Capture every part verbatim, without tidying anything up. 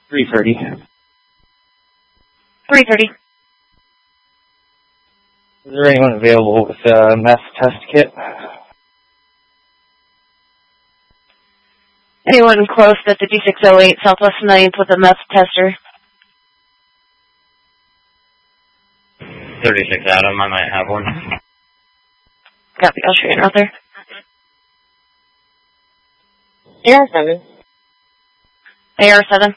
three thirty. three thirty. Is there anyone available with a meth test kit? Anyone close at fifty-six oh eight Southwest ninth with a meth tester? thirty-six Adam, I might have one. Copy, I'll shoot you out there. A R seven. A R seven.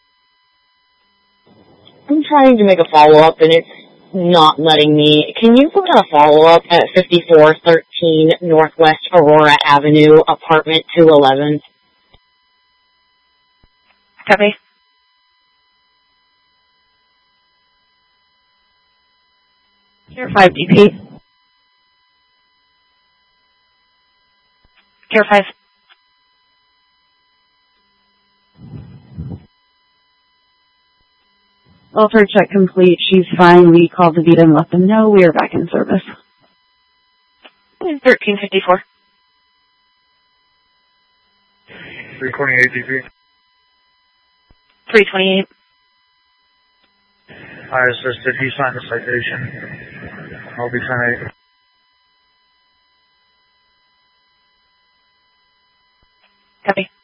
I'm trying to make a follow-up and it's not letting me. Can you put a follow-up at fifty-four thirteen Northwest Aurora Avenue, apartment two eleven? Copy. Tier five D P. Tier five. Welfare check complete. She's fine. We called the Vita and let them know we are back in service. thirteen fifty-four. three twenty-eight D P. three twenty-eight. I assisted. He signed the citation. I'll be ten eight. Copy.